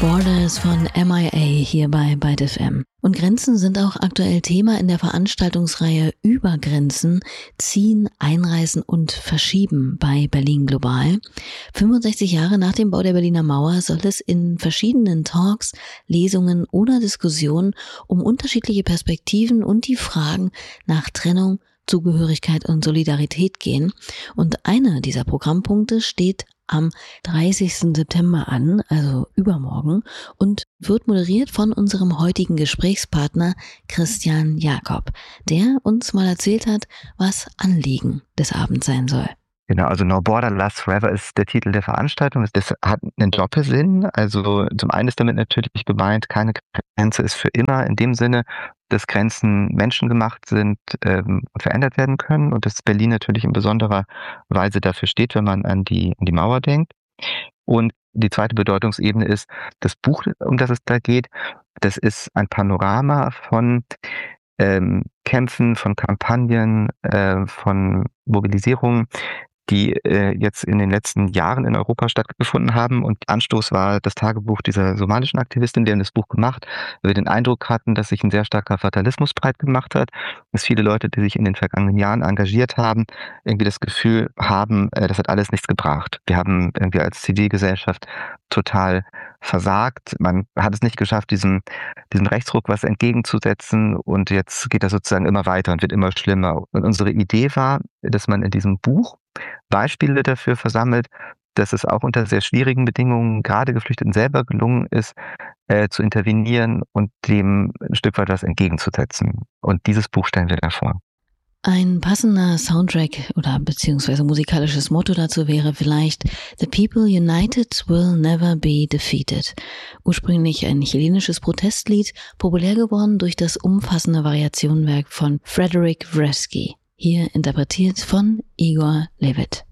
Borders von MIA hier bei Byte FM. Und Grenzen sind auch aktuell Thema in der Veranstaltungsreihe Über Grenzen, Ziehen, Einreisen und Verschieben bei Berlin Global. 65 Jahre nach dem Bau der Berliner Mauer soll es in verschiedenen Talks, Lesungen oder Diskussionen um unterschiedliche Perspektiven und die Fragen nach Trennung, Zugehörigkeit und Solidarität gehen. Und einer dieser Programmpunkte steht am 30. September an, also übermorgen, und wird moderiert von unserem heutigen Gesprächspartner Christian Jakob, der uns mal erzählt hat, was Anliegen des Abends sein soll. Genau, also No Border Lasts Forever ist der Titel der Veranstaltung. Das hat einen Doppelsinn. Also zum einen ist damit natürlich gemeint, keine Grenze ist für immer in dem Sinne, dass Grenzen menschengemacht sind und verändert werden können und dass Berlin natürlich in besonderer Weise dafür steht, wenn man an die Mauer denkt. Und die zweite Bedeutungsebene ist das Buch, um das es da geht. Das ist ein Panorama von Kämpfen, von Kampagnen, von Mobilisierungen, die jetzt in den letzten Jahren in Europa stattgefunden haben. Und Anstoß war das Tagebuch dieser somalischen Aktivistin, die das Buch gemacht, weil wir den Eindruck hatten, dass sich ein sehr starker Fatalismus breit gemacht hat, dass viele Leute, die sich in den vergangenen Jahren engagiert haben, irgendwie das Gefühl haben, das hat alles nichts gebracht. Wir haben irgendwie als Zivilgesellschaft total versagt. Man hat es nicht geschafft, diesem Rechtsruck was entgegenzusetzen und jetzt geht das sozusagen immer weiter und wird immer schlimmer. Und unsere Idee war, dass man in diesem Buch Beispiele dafür versammelt, dass es auch unter sehr schwierigen Bedingungen gerade Geflüchteten selber gelungen ist, zu intervenieren und dem ein Stück weit was entgegenzusetzen. Und dieses Buch stellen wir da vor. Ein passender Soundtrack oder beziehungsweise musikalisches Motto dazu wäre vielleicht The People United Will Never Be Defeated. Ursprünglich ein chilenisches Protestlied, populär geworden durch das umfassende Variationenwerk von Frederick Wretzky. Hier interpretiert von Igor Levit.